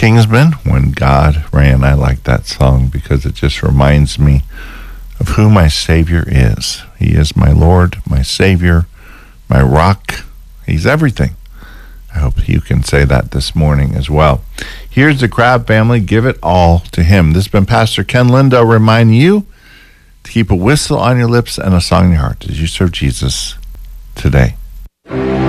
Kingsman, When God Ran. I like that song because it just reminds me of who my Savior is. He is my Lord, my Savior, my rock. He's everything. I hope you can say that this morning as well. Here's the Crabb family. Give it all to Him. This has been Pastor Ken Lindo reminding you to keep a whistle on your lips and a song in your heart as you serve Jesus today.